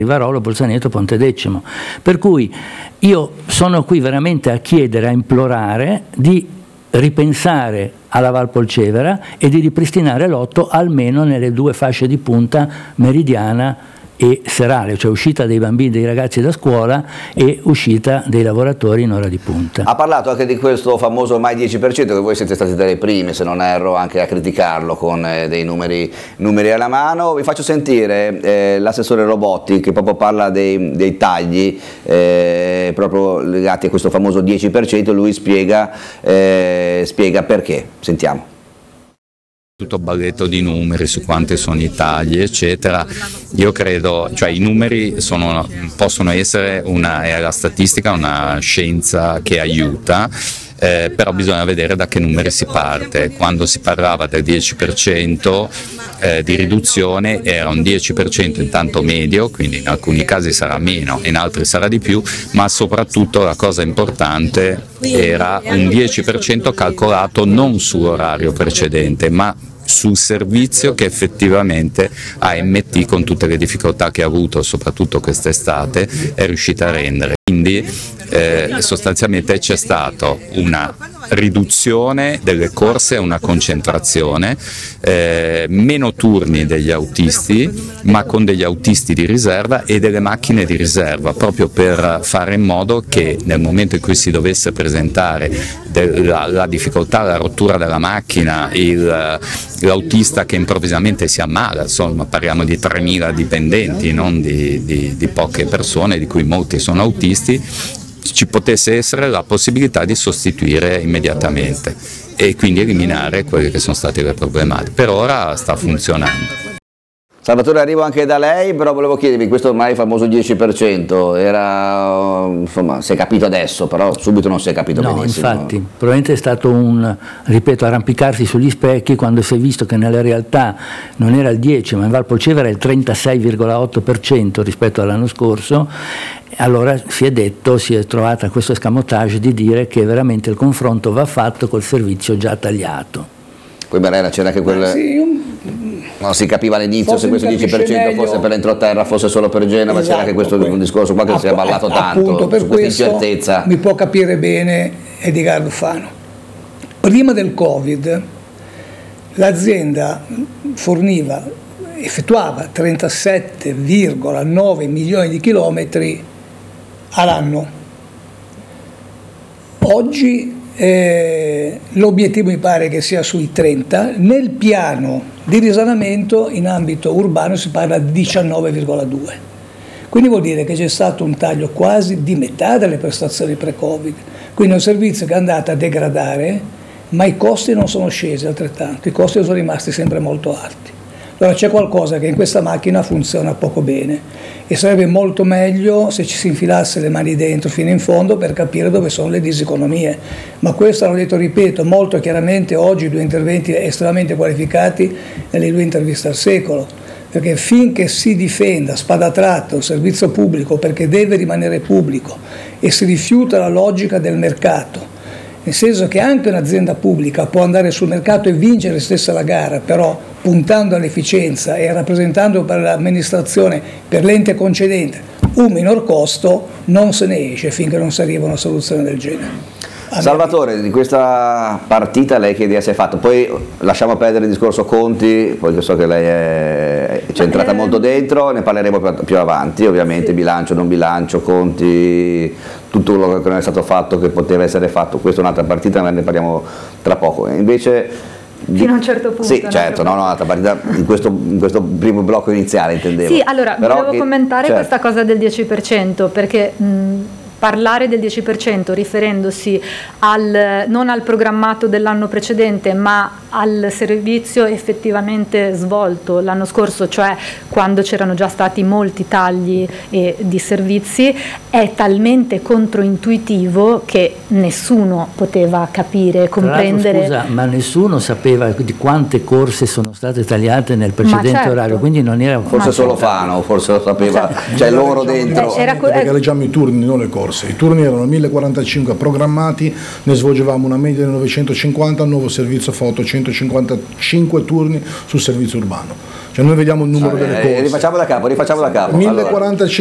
Varolo, Bolzaneto, Pontedecimo. Per cui io sono qui veramente a chiedere, a implorare di ripensare alla Valpolcevera e di ripristinare l'otto almeno nelle due fasce di punta, meridiana e serale, cioè uscita dei bambini, dei ragazzi da scuola e uscita dei lavoratori in ora di punta. Ha parlato anche di questo famoso ormai 10%, che voi siete stati tra le prime, se non erro, anche a criticarlo con dei numeri alla mano. Vi faccio sentire l'assessore Robotti, che proprio parla dei tagli proprio legati a questo famoso 10%. Lui spiega perché. Sentiamo. Tutto balletto di numeri su quanti sono i tagli eccetera. Io credo, cioè i numeri possono essere la statistica una scienza che aiuta, però bisogna vedere da che numeri si parte. Quando si parlava del 10% di riduzione era un 10% intanto medio, quindi in alcuni casi sarà meno, in altri sarà di più, ma soprattutto la cosa importante era un 10% calcolato non sull'orario precedente, ma sul servizio che effettivamente AMT, con tutte le difficoltà che ha avuto soprattutto quest'estate, è riuscita a rendere. Quindi sostanzialmente c'è stata una riduzione delle corse, una concentrazione, meno turni degli autisti, ma con degli autisti di riserva e delle macchine di riserva, proprio per fare in modo che nel momento in cui si dovesse presentare la difficoltà, la rottura della macchina, l'autista che improvvisamente si ammala, insomma parliamo di 3.000 dipendenti, non di poche persone, di cui molti sono autisti, ci potesse essere la possibilità di sostituire immediatamente e quindi eliminare quelle che sono state le problematiche. Per ora sta funzionando. Salvatore, arrivo anche da lei, però volevo chiedervi, questo ormai famoso 10% era, insomma, si è capito adesso, però subito non si è capito benissimo. No, infatti, probabilmente è stato arrampicarsi sugli specchi quando si è visto che nella realtà non era il 10, ma in Valpolcevera è il 36,8% rispetto all'anno scorso. Allora si è trovata questo escamotage di dire che veramente il confronto va fatto col servizio già tagliato. Poi Barella c'era anche quel... Non si capiva all'inizio se questo 10% fosse per l'entroterra, fosse solo per Genova, esatto, c'era anche questo discorso qua che si è ballato tanto, appunto, per questo incertezza. Mi può capire bene Edgardo Fano. Prima del Covid l'azienda effettuava 37,9 milioni di chilometri all'anno. Oggi l'obiettivo mi pare che sia sui 30, nel piano di risanamento in ambito urbano si parla di 19,2, quindi vuol dire che c'è stato un taglio quasi di metà delle prestazioni pre-Covid, quindi è un servizio che è andato a degradare, ma i costi non sono scesi altrettanto, i costi sono rimasti sempre molto alti. Allora c'è qualcosa che in questa macchina funziona poco bene e sarebbe molto meglio se ci si infilasse le mani dentro fino in fondo per capire dove sono le diseconomie, ma questo l'ho detto, ripeto, molto chiaramente oggi, due interventi estremamente qualificati nelle due interviste al secolo, perché finché si difenda spada tratta un servizio pubblico perché deve rimanere pubblico e si rifiuta la logica del mercato, nel senso che anche un'azienda pubblica può andare sul mercato e vincere stessa la gara, però puntando all'efficienza e rappresentando per l'amministrazione, per l'ente concedente, un minor costo, non se ne esce finché non si arriva a una soluzione del genere. Salvatore, di questa partita lei che idea si è fatto? Poi lasciamo perdere il discorso conti, poiché so che lei è centrata molto dentro, ne parleremo più avanti, ovviamente, sì. Bilancio, non bilancio, conti, tutto quello che non è stato fatto, che poteva essere fatto. Questa è un'altra partita, ne parliamo tra poco. Invece fino a un certo punto. Sì, certo, un'altra partita in questo primo blocco iniziale intendevo. Sì, allora, volevo commentare questa cosa del 10%, perché parlare del 10% riferendosi non al programmato dell'anno precedente, ma al servizio effettivamente svolto l'anno scorso, cioè quando c'erano già stati molti tagli di servizi, è talmente controintuitivo che nessuno poteva capire, comprendere. Scusa, ma nessuno sapeva di quante corse sono state tagliate nel precedente orario, quindi non era... Forse solo Fano, forse lo sapeva, cioè loro dentro. Perché leggiamo i turni, non le corse. I turni erano 1045 programmati, ne svolgevamo una media di 950, al nuovo servizio foto 155 turni sul servizio urbano. cioè noi vediamo il numero delle corse. Rifacciamo da capo. 1045